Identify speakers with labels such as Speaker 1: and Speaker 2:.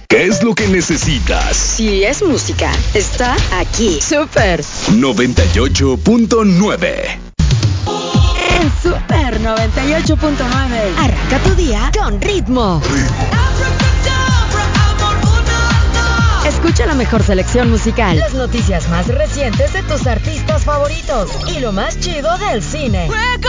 Speaker 1: ¿Qué es lo que necesitas?
Speaker 2: Si es música, está aquí. Super
Speaker 1: 98.9.
Speaker 2: En Super 98.9. Arranca tu día con ritmo. Escucha la mejor selección musical, las noticias más recientes de tus artistas favoritos y lo más chido del cine.